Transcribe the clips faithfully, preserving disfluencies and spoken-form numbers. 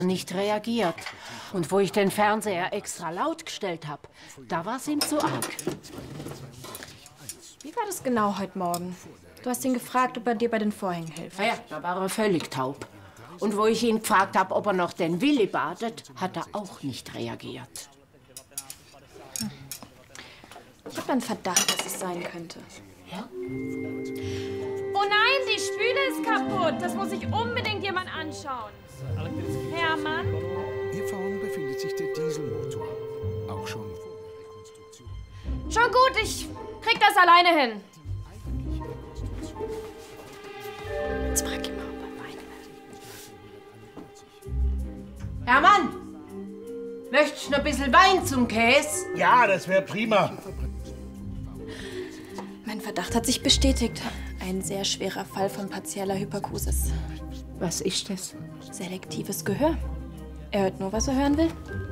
nicht reagiert. Und wo ich den Fernseher extra laut gestellt habe, da war es ihm zu arg. Wie war das genau heute Morgen? Du hast ihn gefragt, ob er dir bei den Vorhängen hilft. Ja, da war er völlig taub. Und wo ich ihn gefragt habe, ob er noch den Willi badet, hat er auch nicht reagiert. Hm. Ich habe einen Verdacht, dass es sein könnte. Ja? Oh nein, die Spüle ist kaputt. Das muss sich unbedingt jemand anschauen. Hermann? Hier vorne befindet sich der Dieselmotor. Auch schon vor der Rekonstruktion. Schon gut, ich krieg das alleine hin. Jetzt frag ihn mal, ob er weinen will. Hermann! Möchtest du noch ein bisschen Wein zum Käse? Ja, das wäre prima. Mein Verdacht hat sich bestätigt. Ein sehr schwerer Fall von partieller Hyperakusis. Was ist das? Selektives Gehör. Er hört nur, was er hören will.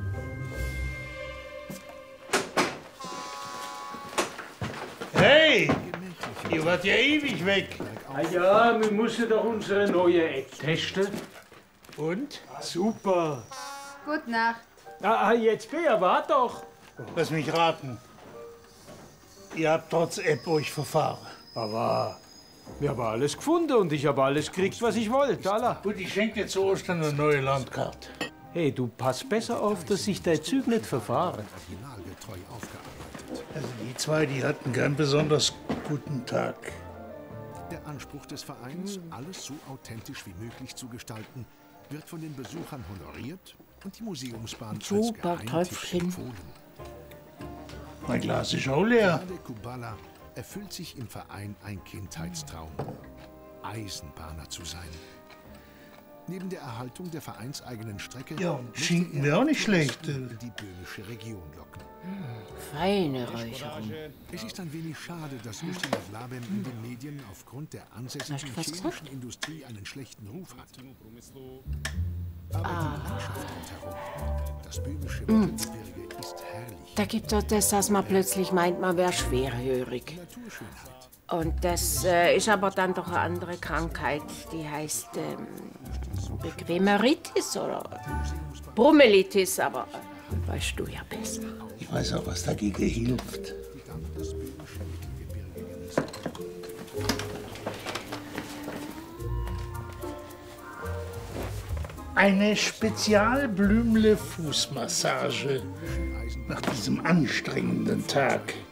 Hey, ihr wart ja ewig weg. Ah ja, wir müssen doch unsere neue App testen. Und? Super. Gute Nacht. Ah, jetzt Bea, wart doch. Lass mich raten. Ihr habt trotz App euch verfahren. Aber wir haben alles gefunden und ich habe alles gekriegt, was ich wollte. Allah. Gut, ich schenke dir zu Ostern eine neue Landkarte. Hey, du pass besser auf, dass sich dein Züg nicht verfahren. Also die zwei, die hatten keinen besonders guten Tag. Der Anspruch des Vereins, alles so authentisch wie möglich zu gestalten, wird von den Besuchern honoriert und die Museumsbahn Super als Geheimtipp Tröpfchen. empfohlen. Mein Glas ist auch leer. Der Kubala erfüllt sich im Verein ein Kindheitstraum, Eisenbahner zu sein. Neben der Erhaltung der vereinseigenen Strecke Ja, und möchte Schinken er wäre auch nicht schlecht. in die böhmische Region locken. Feine Räucherung. Es ist ein wenig schade, dass Österreich Labem in den Medien aufgrund der ansässigen Hast du was chemischen gesagt? Industrie einen schlechten Ruf hat. Aber die Landschaft rundherum, das böhmische Mittelgebirge, ist herrlich. Da gibt es das, dass man plötzlich meint, man wäre schwerhörig. Naturschönheit. Und das äh, ist aber dann doch eine andere Krankheit, die heißt ähm, Bequemeritis oder Brummelitis, aber äh, weißt du ja besser. Ich weiß auch, was dagegen hilft. Eine Spezialblümle-Fußmassage nach diesem anstrengenden Tag.